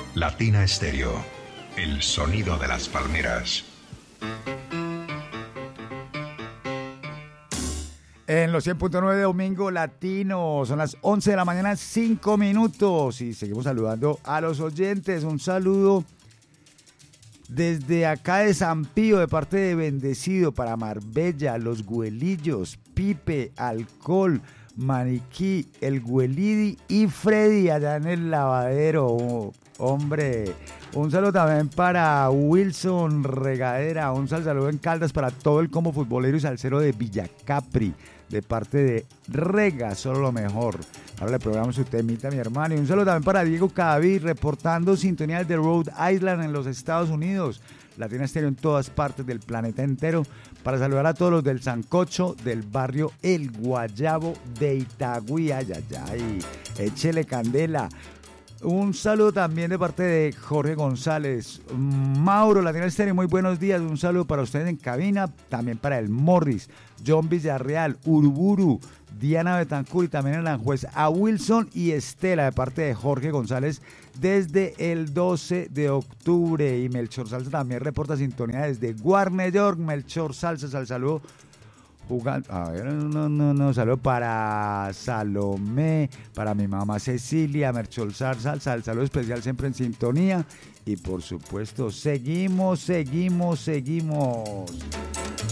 Latina Estéreo, el sonido de las palmeras. En los 100.9 de Domingo Latino, son las 11 de la mañana, 5 minutos. Y seguimos saludando a los oyentes. Un saludo desde acá de San Pío, de parte de Bendecido, para Marbella, Los Güelillos, Pipe, Alcohol, Maniquí, El Güelidi y Freddy, allá en el lavadero. Oh, hombre, un saludo también para Wilson Regadera, un saludo en Caldas para todo el combo futbolero y salsero de Villacapri, de parte de Rega, solo lo mejor. Ahora le programamos su temita, mi hermano. Y un saludo también para Diego Cadavid, reportando sintonía de Rhode Island en los Estados Unidos. Latina Estéreo en todas partes del planeta entero. Para saludar a todos los del Sancocho, del barrio El Guayabo de Itagüí. Ay, ay, ay. Échele candela. Un saludo también de parte de Jorge González. Mauro, Latina Estéreo, muy buenos días. Un saludo para ustedes en cabina, también para el Morris, John Villarreal, Uruburu, Diana Betancourt y también el Aranjuez, a Wilson y Estela de parte de Jorge González desde el 12 de octubre. Y Melchor Salsa también reporta sintonía desde Warner York. Melchor Salsa, al saludo. Jugando, a ver, no, saludo para Salomé, para mi mamá Cecilia, Merchol Salsa, el saludo especial siempre en sintonía y por supuesto seguimos.